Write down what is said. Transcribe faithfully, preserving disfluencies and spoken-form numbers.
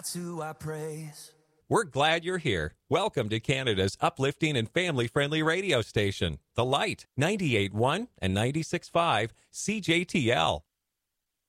To our praise. We're glad you're here. Welcome to Canada's uplifting and family-friendly radio station, The Light, ninety-eight point one and ninety-six point five C J T L.